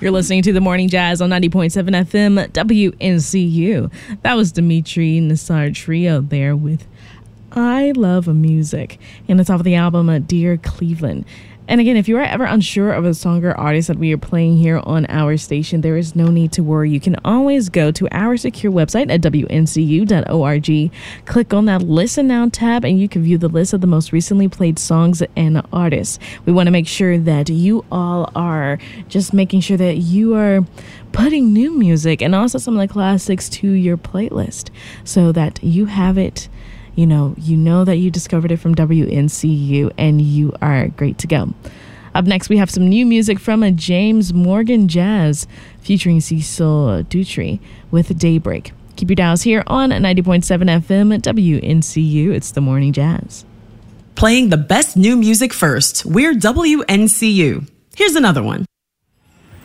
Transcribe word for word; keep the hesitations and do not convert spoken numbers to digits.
You're listening to The Morning Jazz on ninety point seven F M W N C U. That was Dimitri Nassar Trio there with I Love Music. And it's off of the album Dear Cleveland. And again, if you are ever unsure of a song or artist that we are playing here on our station, there is no need to worry. You can always go to our secure website at W N C U dot org. Click on that Listen Now tab, and you can view the list of the most recently played songs and artists. We want to make sure that you all are just making sure that you are putting new music and also some of the classics to your playlist so that you have it. You know, you know that you discovered it from W N C U and you are great to go. Up next, we have some new music from a James Morgan Jazz featuring Cecil Dutry with Daybreak. Keep your dials here on ninety point seven F M at W N C U. It's The Morning Jazz. Playing the best new music first. We're W N C U. Here's another one.